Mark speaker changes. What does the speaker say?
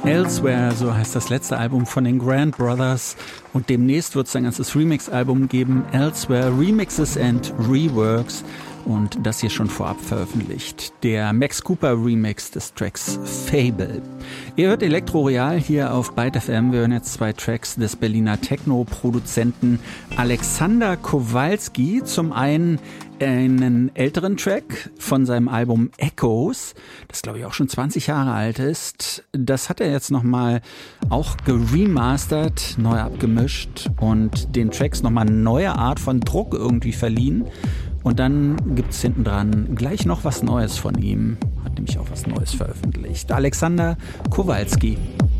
Speaker 1: Elsewhere, so heißt das letzte Album von den Grand Brothers. Und demnächst wird es ein ganzes Remix-Album geben. Elsewhere, Remixes and Reworks. Und das hier schon vorab veröffentlicht. Der Max Cooper Remix des Tracks Fable. Ihr hört Elektro Real hier auf Byte FM. Wir hören jetzt 2 Tracks des Berliner Techno-Produzenten Alexander Kowalski. Zum einen einen älteren Track von seinem Album Echoes, das glaube ich auch schon 20 Jahre alt ist. Das hat er jetzt nochmal auch geremastert, neu abgemischt und den Tracks nochmal eine neue Art von Druck irgendwie verliehen. Und dann gibt's hinten dran gleich noch was Neues von ihm. Hat nämlich auch was Neues veröffentlicht. Alexander Kowalski.